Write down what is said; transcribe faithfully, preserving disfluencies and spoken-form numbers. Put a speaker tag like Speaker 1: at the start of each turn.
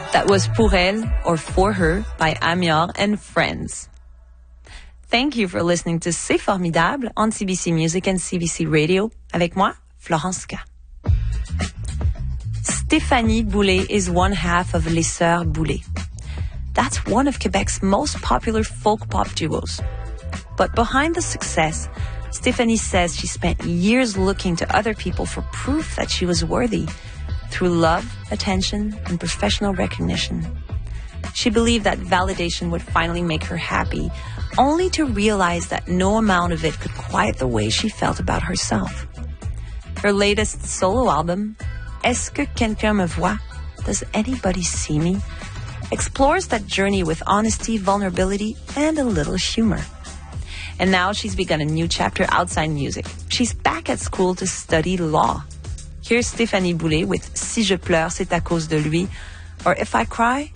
Speaker 1: That was Pour Elle, or For Her, by Amior and Friends. Thank you for listening to C'est Formidable on C B C Music and C B C Radio. Avec moi, Florence K. Stéphanie Boulay is one half of Les Sœurs Boulay. That's one of Quebec's most popular folk pop duos. But behind the success, Stéphanie says she spent years looking to other people for proof that she was worthy through love, attention, and professional recognition. She believed that validation would finally make her happy, only to realize that no amount of it could quiet the way she felt about herself. Her latest solo album, Est-ce que quelqu'un me voit? Does anybody see me? Explores that journey with honesty, vulnerability, and a little humor. And now she's begun a new chapter outside music. She's back at school to study law. Here's Stéphanie Boulay with Si je pleure, c'est à cause de lui, or If I cry,